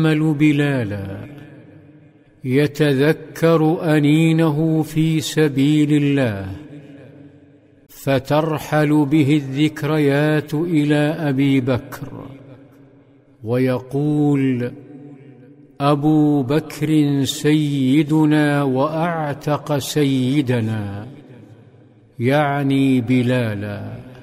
بلالا يتذكر أنينه في سبيل الله، فترحل به الذكريات إلى أبي بكر ويقول: أبو بكر سيدنا وأعتق سيدنا، يعني بلالا.